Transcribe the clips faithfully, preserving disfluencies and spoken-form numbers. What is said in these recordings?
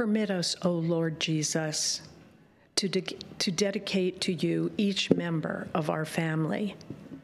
Permit us, O Lord Jesus, to, de to dedicate to you each member of our family.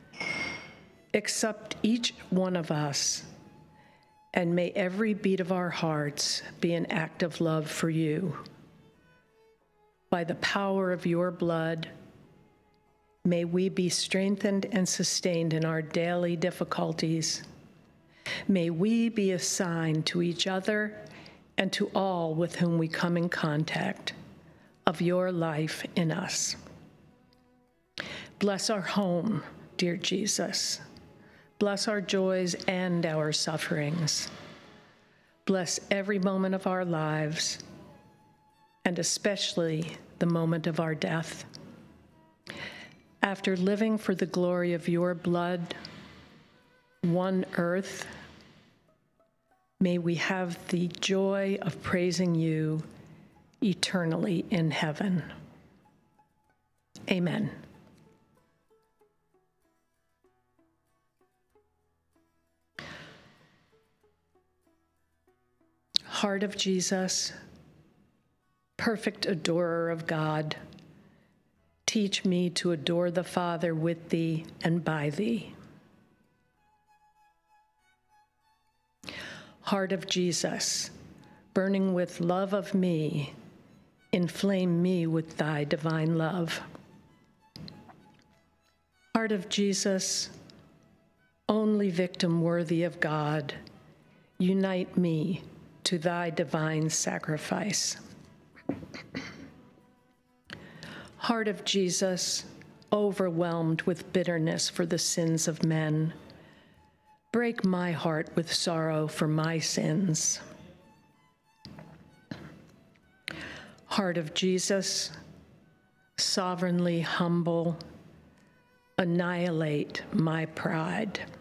Accept each one of us, and may every beat of our hearts be an act of love for you. By the power of your blood, may we be strengthened and sustained in our daily difficulties. May we be a sign to each other and to all with whom we come in contact of your life in us. Bless our home, dear Jesus. Bless our joys and our sufferings. Bless every moment of our lives, and especially the moment of our death. After living for the glory of your blood, one earth, may we have the joy of praising you eternally in heaven. Amen. Heart of Jesus, perfect adorer of God, teach me to adore the Father with thee and by thee. Heart of Jesus, burning with love of me, inflame me with thy divine love. Heart of Jesus, only victim worthy of God, unite me to thy divine sacrifice. Heart of Jesus, overwhelmed with bitterness for the sins of men, break my heart with sorrow for my sins. Heart of Jesus, sovereignly humble, annihilate my pride.